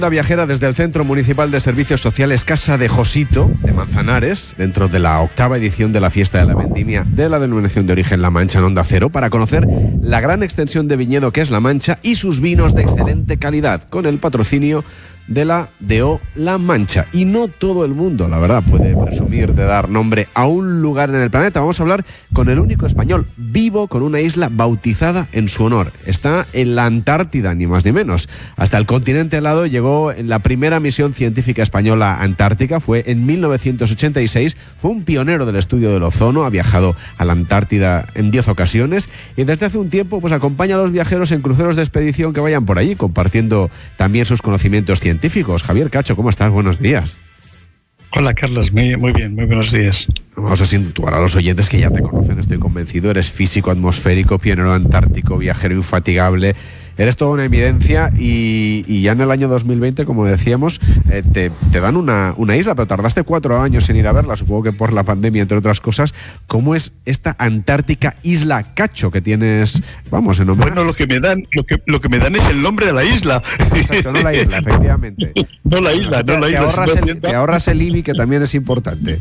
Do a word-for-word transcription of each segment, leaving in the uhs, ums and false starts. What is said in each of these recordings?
La viajera desde el Centro Municipal de Servicios Sociales Casa de Josito, de Manzanares, dentro de la octava edición de la Fiesta de la Vendimia de la Denominación de Origen La Mancha en Onda Cero, para conocer la gran extensión de viñedo que es La Mancha y sus vinos de excelente calidad, con el patrocinio de la D O La Mancha. Y no todo el mundo, la verdad, puede presumir de dar nombre a un lugar en el planeta. Vamos a hablar con el único español vivo con una isla bautizada en su honor. Está en la Antártida, ni más ni menos. Hasta el continente helado llegó en la primera misión científica española antártica. Fue en mil novecientos ochenta y seis. Fue un pionero del estudio del ozono. Ha viajado a la Antártida en diez ocasiones. Y desde hace un tiempo pues acompaña a los viajeros en cruceros de expedición que vayan por allí, compartiendo también sus conocimientos científicos. Javier Cacho, ¿cómo estás? Buenos días. Hola, Carlos. Muy, muy bien, muy buenos días. Vamos a situar a los oyentes que ya te conocen, estoy convencido. Eres físico atmosférico, pionero antártico, viajero infatigable. Eres toda una evidencia y, y ya en el año dos mil veinte, como decíamos, eh, te, te dan una, una isla, pero tardaste cuatro años en ir a verla, supongo que por la pandemia, entre otras cosas. ¿Cómo es esta Antártica Isla Cacho que tienes, vamos, en nombre? Bueno, lo que me dan, lo que, lo que me dan es el nombre de la isla. Exacto, no la isla, efectivamente. No la isla, bueno, no la te isla. Ahorras el, te ahorras el I B I, que también es importante.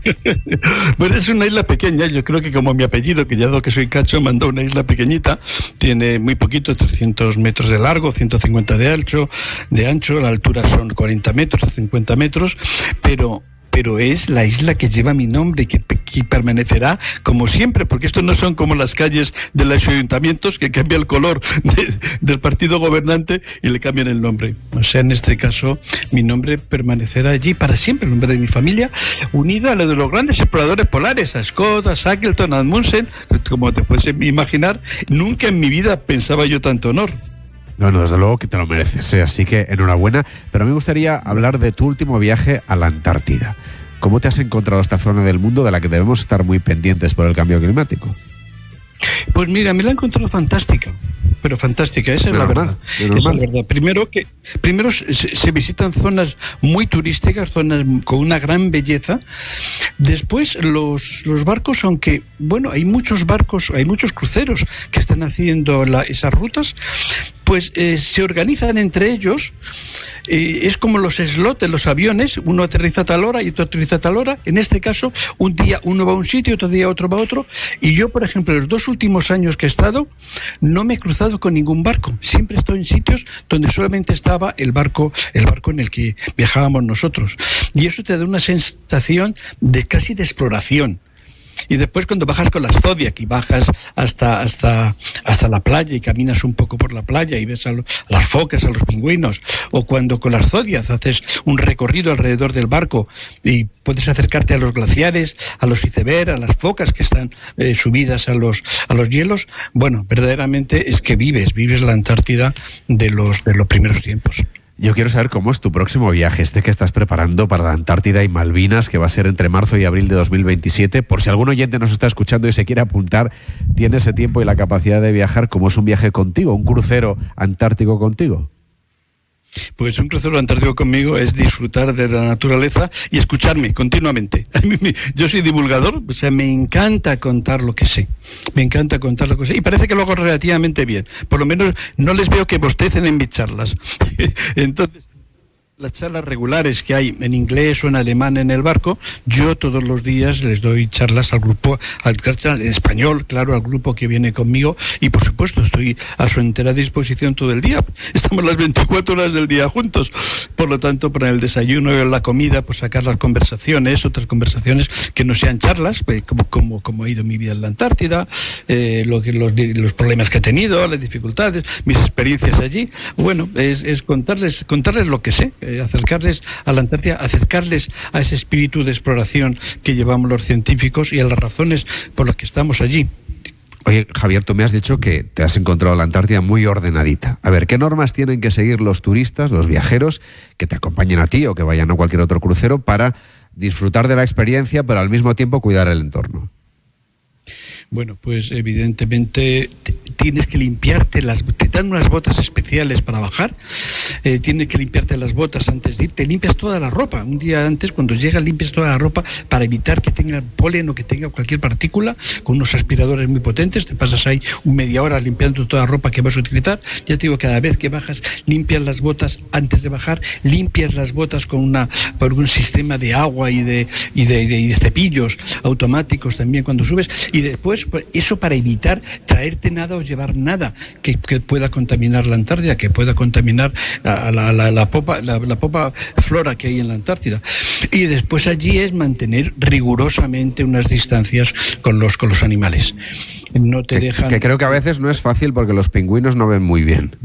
Bueno, es una isla pequeña, yo creo que como mi apellido, que ya lo que soy Cacho, mandó una isla pequeñita, tiene muy poquito, trescientos metros de largo, ciento cincuenta de ancho, de ancho, la altura son cuarenta metros, cincuenta metros, pero pero es la isla que lleva mi nombre y que, que permanecerá como siempre, porque esto no son como las calles de los ayuntamientos que cambia el color de, del partido gobernante y le cambian el nombre. O sea, en este caso, mi nombre permanecerá allí para siempre, el nombre de mi familia, unido a lo de los grandes exploradores polares, a Scott, a Shackleton, a Amundsen, como te puedes imaginar. Nunca en mi vida pensaba yo tanto honor. No, no, desde luego que te lo mereces, ¿eh? Así que enhorabuena. Pero me gustaría hablar de tu último viaje a la Antártida. ¿Cómo te has encontrado esta zona del mundo de la que debemos estar muy pendientes por el cambio climático? Pues mira, me la he encontrado fantástica, pero fantástica, esa es la verdad. Esa es la verdad. Primero que primero se, se visitan zonas muy turísticas, zonas con una gran belleza. Después los, los barcos, aunque bueno, hay muchos barcos, hay muchos cruceros que están haciendo la, esas rutas, pues eh, se organizan entre ellos. Eh, es como los slots de los aviones, uno aterriza a tal hora y otro aterriza a tal hora. En este caso, un día uno va a un sitio, otro día otro va a otro. Y yo, por ejemplo, los dos últimos años que he estado, no me he cruzado con ningún barco. Siempre estoy en sitios donde solamente estaba el barco, el barco en el que viajábamos nosotros. Y eso te da una sensación de casi de exploración. Y después cuando bajas con las Zodiac y bajas hasta hasta hasta la playa y caminas un poco por la playa y ves a, lo, a las focas, a los pingüinos, o cuando con las Zodiac haces un recorrido alrededor del barco y puedes acercarte a los glaciares, a los icebergs, a las focas que están eh, subidas a los a los hielos. Bueno, verdaderamente es que vives, vives la Antártida de los de los primeros tiempos. Yo quiero saber cómo es tu próximo viaje, este que estás preparando para la Antártida y Malvinas, que va a ser entre marzo y abril de dos mil veintisiete. Por si algún oyente nos está escuchando y se quiere apuntar, tiene ese tiempo y la capacidad de viajar. ¿Cómo es un viaje contigo, un crucero antártico contigo? Pues un crucero antártico conmigo es disfrutar de la naturaleza y escucharme continuamente. Yo soy divulgador, o sea, me encanta contar lo que sé. Me encanta contar lo que sé. Y parece que lo hago relativamente bien. Por lo menos no les veo que bostecen en mis charlas. Entonces, las charlas regulares que hay en inglés o en alemán en el barco, yo todos los días les doy charlas al grupo, al, en español, claro, al grupo que viene conmigo, y por supuesto estoy a su entera disposición todo el día. Estamos las veinticuatro horas del día juntos, por lo tanto, para el desayuno y la comida, pues sacar las conversaciones, otras conversaciones que no sean charlas, pues, como, como, como ha ido mi vida en la Antártida, eh, lo que, los, los problemas que he tenido, las dificultades, mis experiencias allí. Bueno, es, es contarles, contarles lo que sé, acercarles a la Antártida, acercarles a ese espíritu de exploración que llevamos los científicos y a las razones por las que estamos allí. Oye, Javier, tú me has dicho que te has encontrado la Antártida muy ordenadita. A ver, ¿qué normas tienen que seguir los turistas, los viajeros, que te acompañen a ti o que vayan a cualquier otro crucero para disfrutar de la experiencia, pero al mismo tiempo cuidar el entorno? Bueno, pues evidentemente tienes que limpiarte las... Te dan unas botas especiales para bajar, eh, tienes que limpiarte las botas antes de ir, te limpias toda la ropa. Un día antes, cuando llegas, limpias toda la ropa para evitar que tenga polen o que tenga cualquier partícula, con unos aspiradores muy potentes. Te pasas ahí media hora limpiando toda la ropa que vas a utilizar. Ya te digo, cada vez que bajas, limpias las botas antes de bajar, limpias las botas con una por un sistema de agua y de, y de, y de, y de cepillos automáticos también cuando subes, y después pues, eso para evitar traerte nada o llevar nada que, que pueda contaminar la Antártida, que pueda contaminar a la, la, la, popa, la, la popa flora que hay en la Antártida. Y después allí es mantener rigurosamente unas distancias con los, con los animales. No te que, dejan... que creo que a veces no es fácil porque los pingüinos no ven muy bien.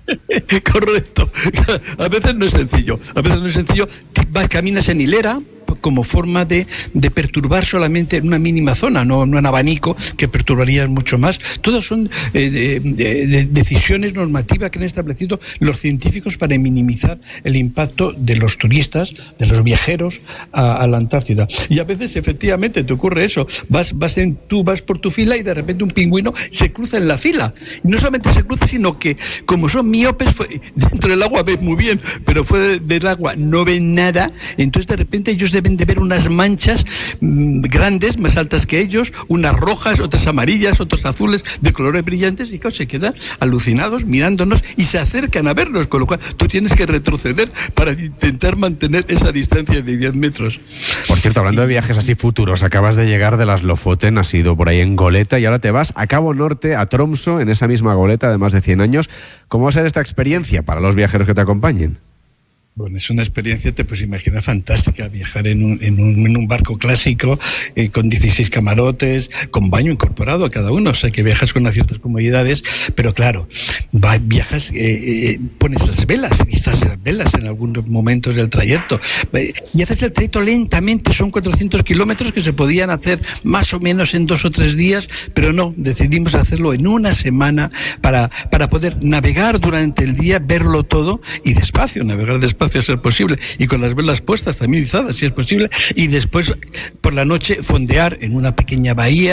Correcto. A veces no es sencillo. A veces no es sencillo. Vas, caminas en hilera como forma de, de perturbar solamente en una mínima zona, no, no en abanico, que perturbarían mucho más. Todas son eh, de, de, de decisiones normativas que han establecido los científicos para minimizar el impacto de los turistas, de los viajeros a, a la Antártida. Y a veces efectivamente te ocurre eso, vas, vas en, tú vas por tu fila y de repente un pingüino se cruza en la fila. Y no solamente se cruza, sino que como son miopes, fue, dentro del agua ven muy bien, pero fuera del agua no ven nada, entonces de repente ellos deben de ver unas manchas mmm, grandes, más altas que ellos, unas rojas, otras amarillas, otros azules, de colores brillantes, y claro, se quedan alucinados mirándonos y se acercan a vernos, con lo cual tú tienes que retroceder para intentar mantener esa distancia de diez metros. Por cierto, hablando de viajes así futuros, acabas de llegar de las Lofoten, has ido por ahí en goleta y ahora te vas a Cabo Norte, a Tromsø, en esa misma goleta de más de cien años. ¿Cómo va a ser esta experiencia para los viajeros que te acompañen? Bueno, es una experiencia, te puedes imaginar, fantástica, viajar en un, en un, en un barco clásico, eh, con dieciséis camarotes, con baño incorporado a cada uno, o sea que viajas con unas ciertas comodidades, pero claro, va, viajas, eh, eh, pones las velas, quizás las velas en algunos momentos del trayecto, eh, y haces el trayecto lentamente, son cuatrocientos kilómetros que se podían hacer más o menos en dos o tres días, pero no, decidimos hacerlo en una semana para, para poder navegar durante el día, verlo todo, y despacio, navegar despacio a ser posible, y con las velas puestas también izadas si es posible, y después por la noche fondear en una pequeña bahía